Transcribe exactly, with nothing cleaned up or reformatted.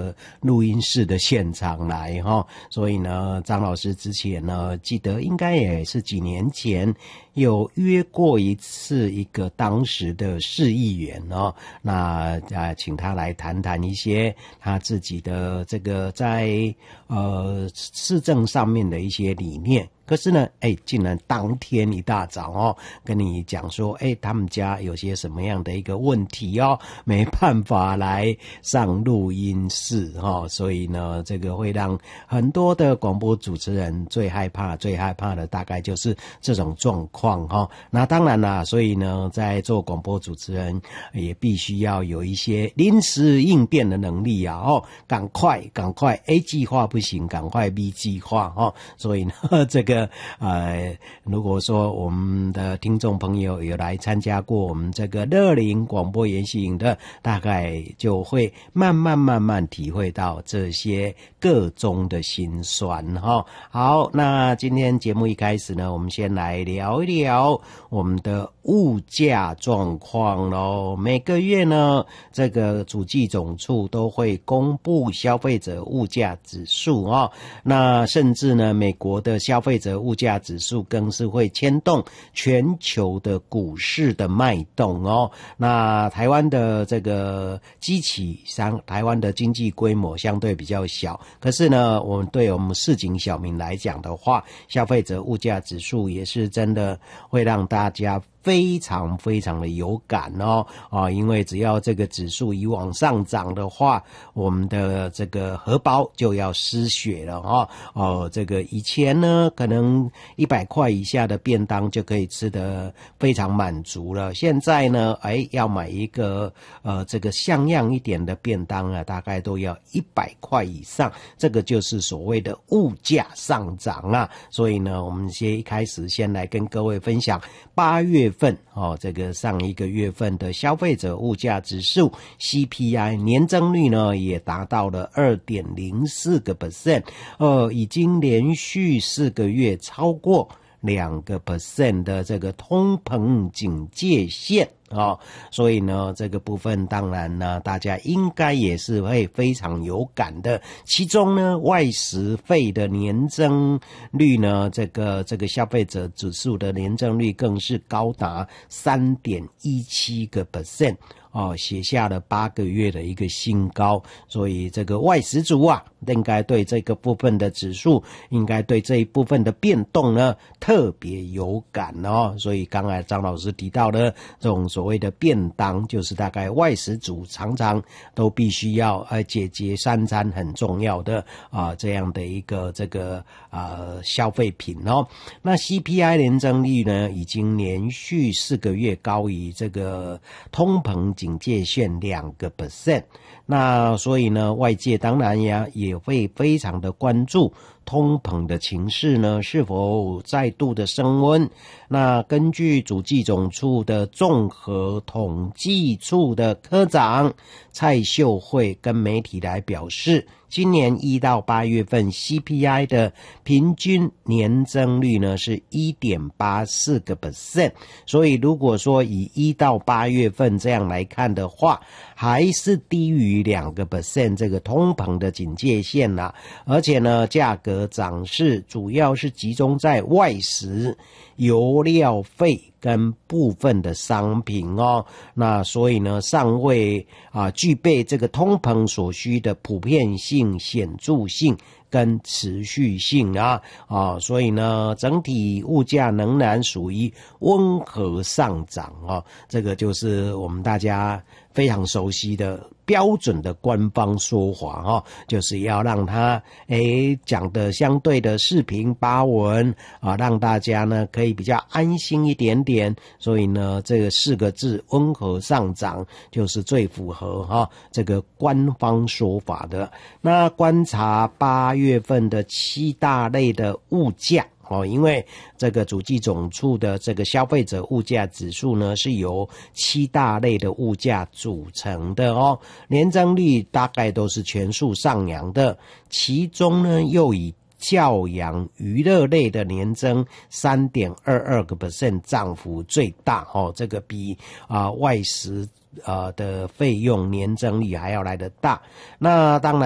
个录音室的现场来哈，所以呢，张老师之前呢，记得应该也是几年前有约过一次一个当时的市议员哦，那啊，请他来谈谈一些他自己的这个在呃市政上面的一些理念。可是呢，哎，竟然当天一大早哦，跟你讲说，哎，他们家有些什么样的一个问题哦，没办法来上录音室哦，所以呢，这个会让很多的广播主持人最害怕、最害怕的大概就是这种状况哈。那当然啦，所以呢，在做广播主持人也必须要有一些临时应变的能力啊哦，赶快赶快 A 计划不行，赶快 B 计划哦。所以呢，这个。呃，如果说我们的听众朋友有来参加过我们这个乐龄广播研习营的，大概就会慢慢慢慢体会到这些个中的辛酸哈。好，那今天节目一开始呢，我们先来聊一聊我们的物价状况咯。每个月呢，这个主计总处都会公布消费者物价指数哦。那甚至呢，美国的消费者物价指数更是会牵动全球的股市的脉动哦。那台湾的这个基期上，台湾的经济规模相对比较小，可是呢，我们对我们市井小民来讲的话，消费者物价指数也是真的会让大家非常非常的有感哦啊，因为只要这个指数一往上涨的话，我们的这个荷包就要失血了哈哦。这个以前呢，可能一百块以下的便当就可以吃得非常满足了，现在呢，哎，要买一个呃这个像样一点的便当啊，大概都要一百块以上，这个就是所谓的物价上涨啊。所以呢，我们先一开始先来跟各位分享八月份哦，这个上一个月份的消费者物价指数 C P I 年增率呢也达到了 二点零四个 percent， 呃，已经连续四个月超过两个 percent 的这个通膨警戒线哦，所以呢，这个部分当然呢，大家应该也是会非常有感的。其中呢，外食费的年增率呢，这个这个消费者指数的年增率更是高达 三点一七个 percent。哦，写下了八个月的一个新高，所以这个外食族啊，应该对这个部分的指数，应该对这一部分的变动呢，特别有感哦。所以刚才张老师提到的这种所谓的便当，就是大概外食族常常都必须要呃解决三餐很重要的啊、呃、这样的一个这个呃消费品哦。那 C P I 年增率呢，已经连续四个月高于这个通膨警戒线两个 percent， 那所以呢，外界当然也也会非常的关注通膨的情势呢是否再度的升温。那根据主计总处的综合统计处的科长蔡秀慧跟媒体来表示，今年一到八月份 C P I 的平均年增率呢是 一点八四个 percent， 所以如果说以一到八月份这样来看的话，还是低于两个 percent 这个通膨的警戒线啦、啊。而且呢，价格涨势主要是集中在外食、油料费跟部分的商品哦。那所以呢，尚未啊具备这个通膨所需的普遍性、显著性跟持续性啊啊，所以呢，整体物价仍然属于温和上涨啊，这个就是我们大家非常熟悉的标准的官方说法哈、哦，就是要让它诶讲的相对的四平八稳啊，让大家呢可以比较安心一点点。所以呢，这个四个字温和上涨就是最符合哈、哦、这个官方说法的。那观察八月份的七大类的物价。哦，因为这个主计总处的这个消费者物价指数呢，是由七大类的物价组成的哦，年增率大概都是全数上扬的，其中呢又以教养娱乐类的年增 三点二二个 percent 涨幅最大哦，这个比啊、呃、外食呃的费用年增率还要来得大。那当然